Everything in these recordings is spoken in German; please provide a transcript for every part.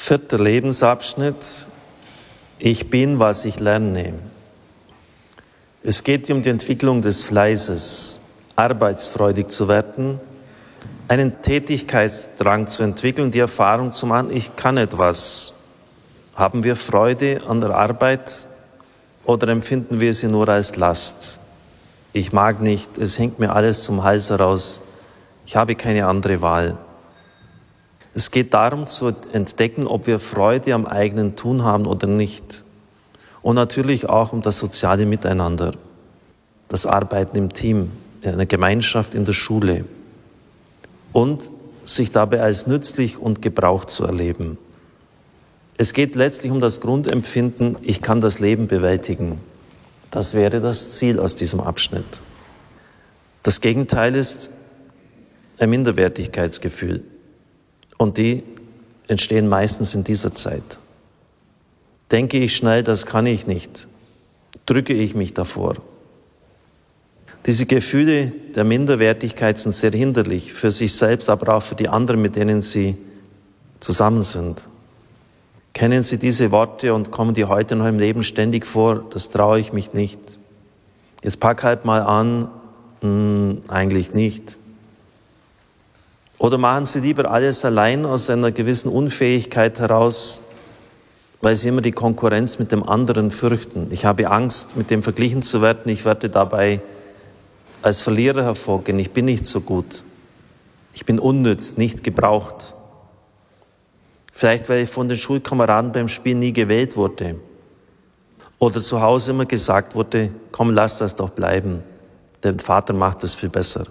4. Lebensabschnitt. Ich bin, was ich lerne. Es geht um die Entwicklung des Fleißes, arbeitsfreudig zu werden, einen Tätigkeitsdrang zu entwickeln, die Erfahrung zu machen, ich kann etwas. Haben wir Freude an der Arbeit oder empfinden wir sie nur als Last? Ich mag nicht, es hängt mir alles zum Hals heraus, ich habe keine andere Wahl. Es geht darum zu entdecken, ob wir Freude am eigenen Tun haben oder nicht. Und natürlich auch um das soziale Miteinander, das Arbeiten im Team, in einer Gemeinschaft, in der Schule. Und sich dabei als nützlich und gebraucht zu erleben. Es geht letztlich um das Grundempfinden, ich kann das Leben bewältigen. Das wäre das Ziel aus diesem Abschnitt. Das Gegenteil ist ein Minderwertigkeitsgefühl. Und die entstehen meistens in dieser Zeit. Denke ich schnell, das kann ich nicht, drücke ich mich davor. Diese Gefühle der Minderwertigkeit sind sehr hinderlich für sich selbst, aber auch für die anderen, mit denen Sie zusammen sind. Kennen Sie diese Worte und kommen die heute noch im Leben ständig vor? Das traue ich mich nicht. Jetzt pack halt mal an, eigentlich nicht. Oder machen Sie lieber alles allein aus einer gewissen Unfähigkeit heraus, weil Sie immer die Konkurrenz mit dem anderen fürchten. Ich habe Angst, mit dem verglichen zu werden. Ich werde dabei als Verlierer hervorgehen. Ich bin nicht so gut. Ich bin unnütz, nicht gebraucht. Vielleicht, weil ich von den Schulkameraden beim Spiel nie gewählt wurde. Oder zu Hause immer gesagt wurde, komm, lass das doch bleiben. Der Vater macht das viel besser.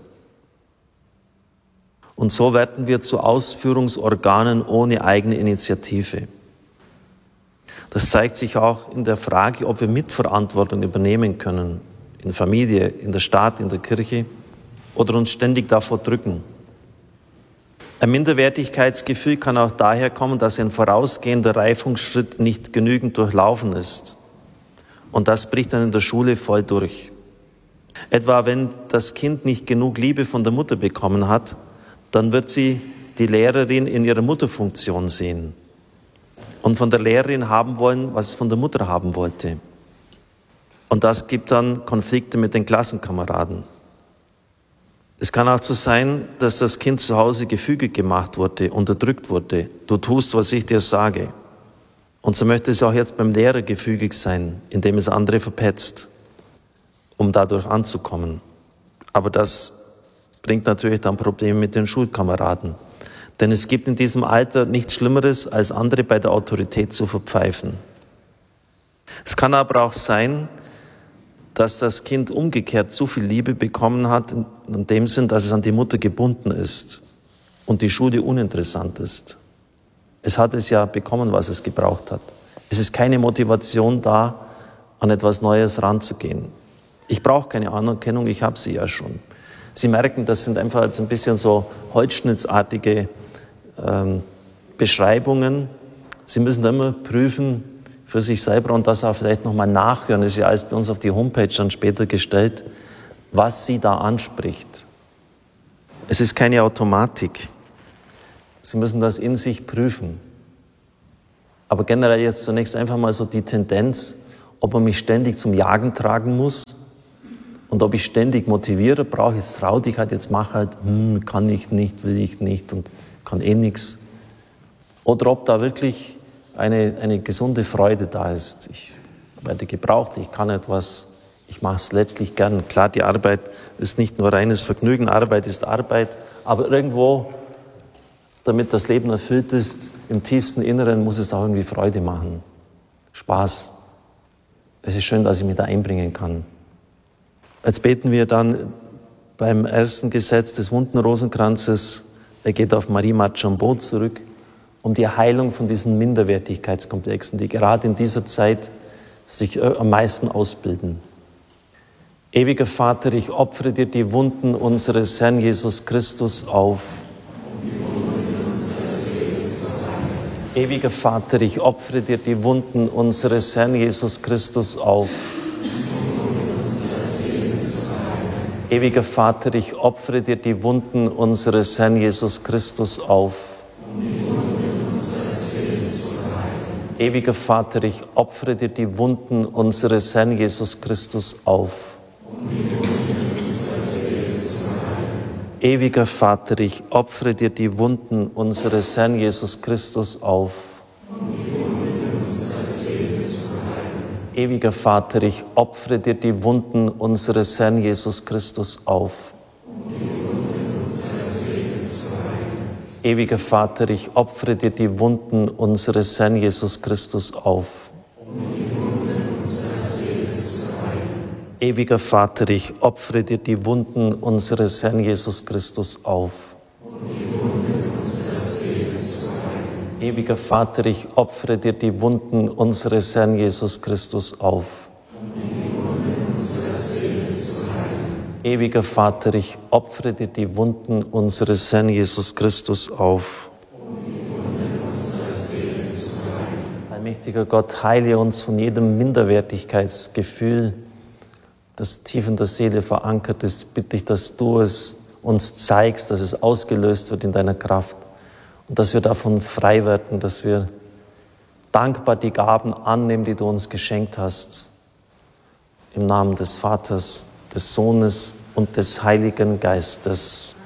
Und so werden wir zu Ausführungsorganen ohne eigene Initiative. Das zeigt sich auch in der Frage, ob wir Mitverantwortung übernehmen können. In der Familie, in der Staat, in der Kirche. Oder uns ständig davor drücken. Ein Minderwertigkeitsgefühl kann auch daher kommen, dass ein vorausgehender Reifungsschritt nicht genügend durchlaufen ist. Und das bricht dann in der Schule voll durch. Etwa wenn das Kind nicht genug Liebe von der Mutter bekommen hat, dann wird sie die Lehrerin in ihrer Mutterfunktion sehen und von der Lehrerin haben wollen, was es von der Mutter haben wollte. Und das gibt dann Konflikte mit den Klassenkameraden. Es kann auch so sein, dass das Kind zu Hause gefügig gemacht wurde, unterdrückt wurde. Du tust, was ich dir sage. Und so möchte es auch jetzt beim Lehrer gefügig sein, indem es andere verpetzt, um dadurch anzukommen. Aber das bringt natürlich dann Probleme mit den Schulkameraden. Denn es gibt in diesem Alter nichts Schlimmeres, als andere bei der Autorität zu verpfeifen. Es kann aber auch sein, dass das Kind umgekehrt zu viel Liebe bekommen hat, in dem Sinn, dass es an die Mutter gebunden ist und die Schule uninteressant ist. Es hat es ja bekommen, was es gebraucht hat. Es ist keine Motivation da, an etwas Neues ranzugehen. Ich brauche keine Anerkennung, ich habe sie ja schon. Sie merken, das sind einfach jetzt ein bisschen so holzschnittsartige Beschreibungen. Sie müssen immer prüfen für sich selber und das auch vielleicht nochmal nachhören. Das ist ja alles bei uns auf die Homepage dann später gestellt, was Sie da anspricht. Es ist keine Automatik. Sie müssen das in sich prüfen. Aber generell jetzt zunächst einfach mal so die Tendenz, ob man mich ständig zum Jagen tragen muss und ob ich ständig motiviere, brauche jetzt trau dich halt, jetzt mach halt, kann ich nicht, will ich nicht und kann eh nichts. Oder ob da wirklich eine gesunde Freude da ist. Ich werde gebraucht, ich kann etwas, ich mache es letztlich gern. Klar, die Arbeit ist nicht nur reines Vergnügen, Arbeit ist Arbeit, aber irgendwo, damit das Leben erfüllt ist, im tiefsten Inneren muss es auch irgendwie Freude machen, Spaß. Es ist schön, dass ich mich da einbringen kann. Jetzt beten wir dann beim ersten Gesetz des wunden Rosenkranzes, er geht auf Marie Marchambot zurück, um die Heilung von diesen Minderwertigkeitskomplexen, die gerade in dieser Zeit sich am meisten ausbilden. Ewiger Vater, ich opfere dir die Wunden unseres Herrn Jesus Christus auf. Ewiger Vater, ich opfere dir die Wunden unseres Herrn Jesus Christus auf. Ewiger Vater, ich opfere dir die Wunden unseres Herrn Jesus Christus auf. Ewiger Vater, ich opfere dir die Wunden unseres Herrn Jesus Christus auf. Ewiger Vater, ich opfere dir die Wunden unseres Herrn Jesus Christus auf. Ewiger Vater, ich opfere dir die Wunden unseres Herrn Jesus Christus auf. Ewiger Vater, ich opfere dir die Wunden unseres Herrn Jesus Christus auf. Ewiger Vater, ich opfere dir die Wunden unseres Herrn Jesus Christus auf. Ewiger Vater, ich opfere dir die Wunden unseres Herrn Jesus Christus auf. Ewiger Vater, ich opfere dir die Wunden unseres Herrn Jesus Christus auf. Allmächtiger Gott, heile uns von jedem Minderwertigkeitsgefühl, das tief in der Seele verankert ist. Bitte ich, dass du es uns zeigst, dass es ausgelöst wird in deiner Kraft und dass wir davon frei werden, dass wir dankbar die Gaben annehmen, die du uns geschenkt hast. Im Namen des Vaters, des Sohnes und des Heiligen Geistes.